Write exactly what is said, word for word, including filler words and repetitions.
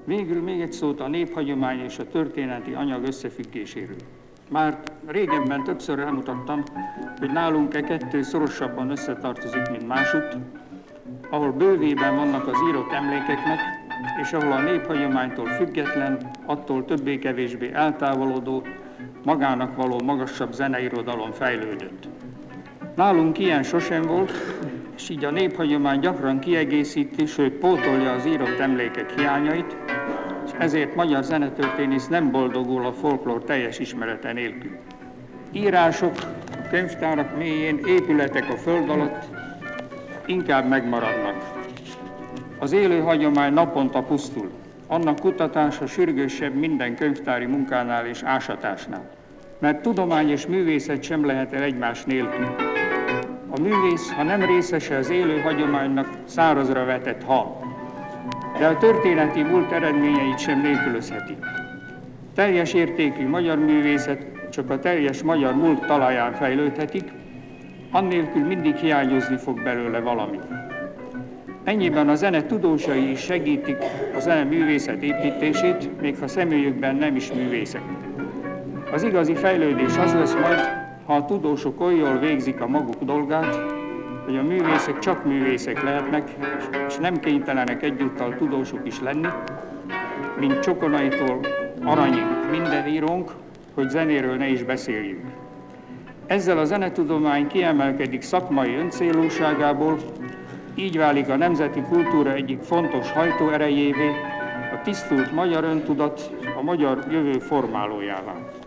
Végül még egy szót a néphagyomány és a történeti anyag összefüggéséről. Már régebben többször elmutattam, hogy nálunk e kettő szorosabban összetartozik, mint másutt, ahol bővében vannak az írott emlékeknek, és ahol a néphagyománytól független, attól többé-kevésbé eltávolodó, magának való magasabb zeneirodalom fejlődött. Nálunk ilyen sosem volt, és így a néphagyomány gyakran kiegészíti, sőt pótolja az írott emlékek hiányait, és ezért magyar zenetörténész nem boldogul a folklór teljes ismerete nélkül. Írások a könyvtárak mélyén, épületek a föld alatt inkább megmaradnak. Az élő hagyomány naponta pusztul. Annak kutatása sürgősebb minden könyvtári munkánál és ásatásnál. Mert tudomány és művészet sem lehet el egymás nélkül. A művész, ha nem részese az élő hagyománynak, szárazra vetett hal. De a történeti múlt eredményeit sem nélkülözheti. Teljes értékű magyar művészet csak a teljes magyar múlt talaján fejlődhetik, annélkül mindig hiányozni fog belőle valami. Ennyiben a zene tudósai is segítik a zene művészet építését, még ha személyükben nem is művészek. Az igazi fejlődés az lesz majd, ha a tudósok oly jól végzik a maguk dolgát, hogy a művészek csak művészek lehetnek, és nem kénytelenek egyúttal tudósok is lenni, mint Csokonaitól Aranyig minden írónk, hogy zenéről ne is beszéljünk. Ezzel a zenetudomány kiemelkedik szakmai öncélúságából, így válik a nemzeti kultúra egyik fontos hajtóerejévé, a tisztult magyar öntudat a magyar jövő formálójává.